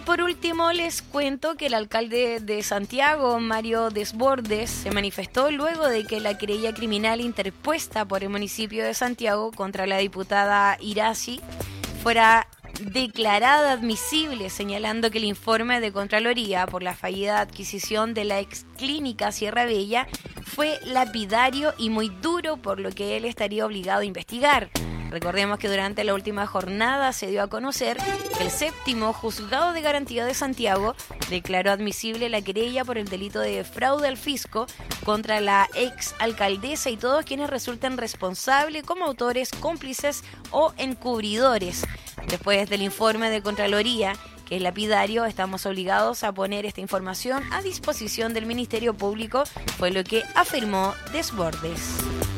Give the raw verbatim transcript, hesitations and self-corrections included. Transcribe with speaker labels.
Speaker 1: por último les cuento que el alcalde de Santiago, Mario Desbordes, se manifestó luego de que la querella criminal interpuesta por el municipio de Santiago contra la diputada Iracy fuera declarada admisible, señalando que el informe de Contraloría por la fallida adquisición de la ex clínica Sierra Bella fue lapidario y muy duro, por lo que él estaría obligado a investigar. Recordemos que durante la última jornada se dio a conocer que el séptimo Juzgado de Garantía de Santiago declaró admisible la querella por el delito de fraude al fisco contra la ex alcaldesa y todos quienes resulten responsables como autores, cómplices o encubridores. Después del informe de Contraloría, que es lapidario, estamos obligados a poner esta información a disposición del Ministerio Público, fue lo que afirmó Desbordes.